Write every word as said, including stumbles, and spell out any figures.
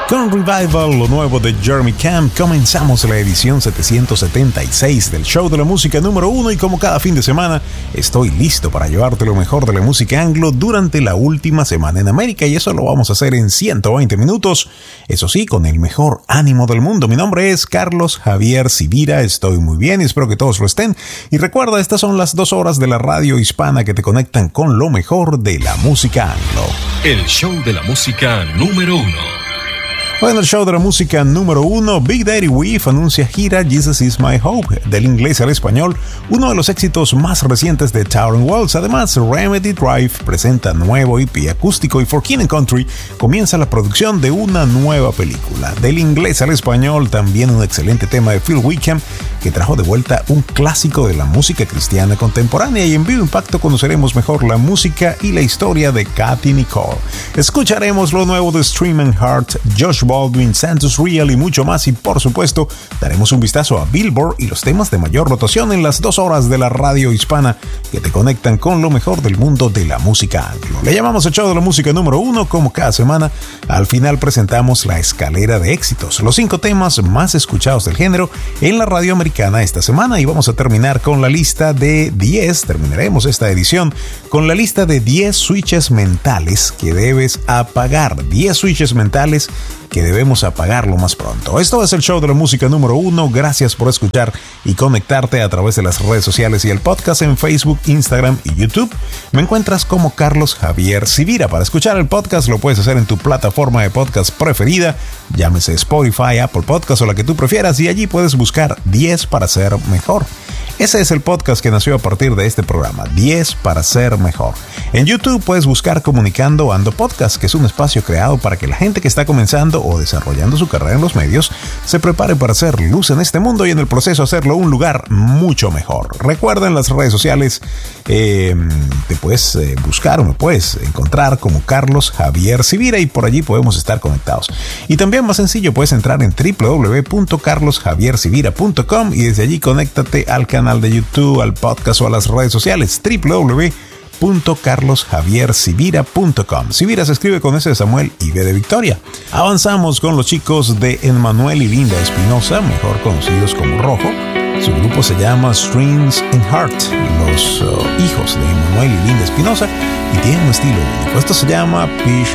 Con Revival, lo nuevo de Jeremy Camp, comenzamos la edición setecientos setenta y seis del show de la música número uno y como cada fin de semana estoy listo para llevarte lo mejor de la música anglo durante la última semana en América y eso lo vamos a hacer en ciento veinte minutos, eso sí, con el mejor ánimo del mundo. Mi nombre es Carlos Javier Sivira, estoy muy bien y espero que todos lo estén. Y recuerda, estas son las dos horas de la radio hispana que te conectan con lo mejor de la música anglo. El show de la música número uno. Hoy en el show de la música número uno, Big Daddy Weave anuncia gira Jesus Is My Hope, del inglés al español, uno de los éxitos más recientes de Towering Walls. Además, Remedy Drive presenta nuevo E P acústico y For King and Country comienza la producción de una nueva película. Del inglés al español, también un excelente tema de Phil Wickham, que trajo de vuelta un clásico de la música cristiana contemporánea, y en Vivo Impacto conoceremos mejor la música y la historia de Katy Nicole. Escucharemos lo nuevo de Stream and Heart, Josh Baldwin, Santos Real y mucho más, y por supuesto daremos un vistazo a Billboard y los temas de mayor rotación en las dos horas de la radio hispana que te conectan con lo mejor del mundo de la música anglo. Le llamamos el show de la música número uno. Como cada semana, al final presentamos la escalera de éxitos, los cinco temas más escuchados del género en la radio americana esta semana, y vamos a terminar con la lista de diez, terminaremos esta edición con la lista de diez switches mentales que debes apagar, diez switches mentales que debemos apagar lo más pronto. Esto es el show de la música número uno. Gracias por escuchar y conectarte a través de las redes sociales y el podcast en Facebook, Instagram y YouTube. Me encuentras como Carlos Javier Sivira. Para escuchar el podcast lo puedes hacer en tu plataforma de podcast preferida, llámese Spotify, Apple Podcast o la que tú prefieras, y allí puedes buscar diez para ser mejor. Ese es el podcast que nació a partir de este programa, diez para ser mejor. En YouTube puedes buscar Comunicando Ando Podcast, que es un espacio creado para que la gente que está comenzando o desarrollando su carrera en los medios se prepare para hacer luz en este mundo y en el proceso hacerlo un lugar mucho mejor. Recuerda, en las redes sociales eh, te puedes eh, buscar o me puedes encontrar como Carlos Javier Sivira y por allí podemos estar conectados. Y también, más sencillo, puedes entrar en doble u doble u doble u punto carlos javier sivira punto com y desde allí conéctate al canal de YouTube, al podcast o a las redes sociales. doble u doble u doble u punto carlos javier sivira punto com. Sivira se escribe con S de Samuel y V de Victoria. Avanzamos con los chicos de Emmanuel y Linda Espinosa, mejor conocidos como Rojo. Su grupo se llama Strings and Heart, los uh, hijos de Emmanuel y Linda Espinosa, y tienen un estilo único. Esto se llama Peace